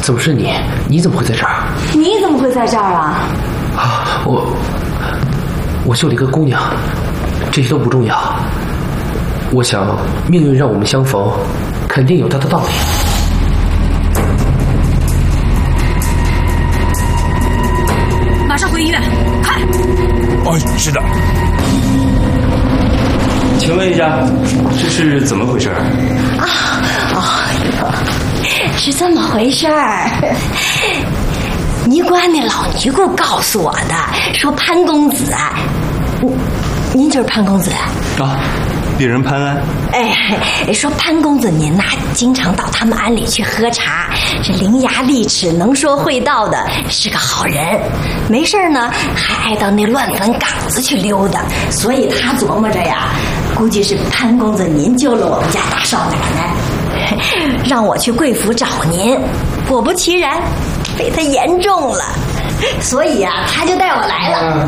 怎么是你？你怎么会在这儿？ 你怎么会在这儿啊？ 啊，我救了一个姑娘，这些都不重要。我想，命运让我们相逢，肯定有它的道理。 马上回医院，快！ 哦，是的。 请问一下，这是怎么回事？ 是这么回事儿。尼官那老尼姑告诉我的，说潘公子啊，您就是潘公子啊？猎人潘安。 哎，说潘公子您呐，经常到他们庵里去喝茶，这伶牙俐齿、能说会道的，是个好人。没事呢，还爱到那乱坟岗子去溜达。所以他琢磨着呀，估计是潘公子您救了我们家大少奶奶，让我去贵府找您。果不其然，被他言中了，所以啊，他就带我来了。